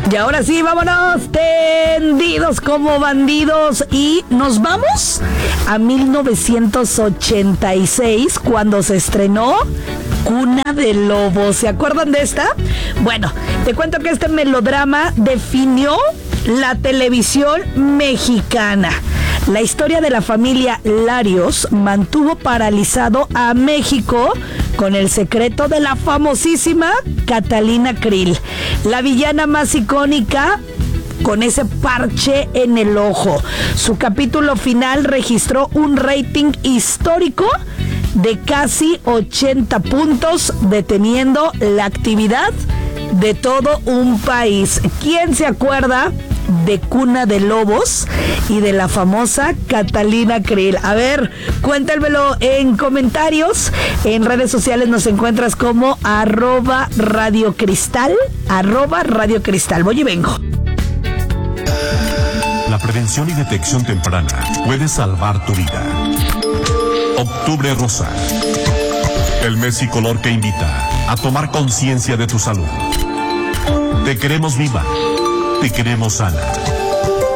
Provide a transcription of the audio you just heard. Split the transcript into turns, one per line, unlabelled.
Y ahora sí, vámonos, tendidos como bandidos. Y nos vamos a 1986, cuando se estrenó Cuna de Lobos. ¿Se acuerdan de esta? Bueno, te cuento que este melodrama definió la televisión mexicana. La historia de la familia Larios mantuvo paralizado a México con el secreto de la famosísima Catalina Krill, la villana más icónica con ese parche en el ojo. Su capítulo final registró un rating histórico de casi 80 puntos, deteniendo la actividad de todo un país. ¿Quién se acuerda de Cuna de Lobos y de la famosa Catalina Krill? A ver, cuéntamelo en comentarios. En redes sociales nos encuentras como @Radio Cristal, @Radio Cristal. Voy y vengo.
La prevención y detección temprana puede salvar tu vida. Octubre Rosa, el mes y color que invita a tomar conciencia de tu salud. Te queremos viva, te queremos sana.